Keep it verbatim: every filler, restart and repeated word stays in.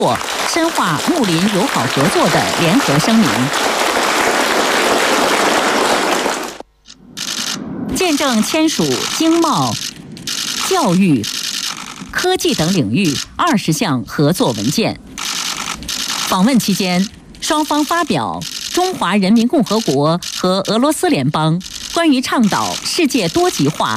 或深化睦邻友好合作的联合声明，见证签署经贸、教育、科技等领域二十项合作文件。访问期间，双方发表中华人民共和国和俄罗斯联邦关于倡导世界多极化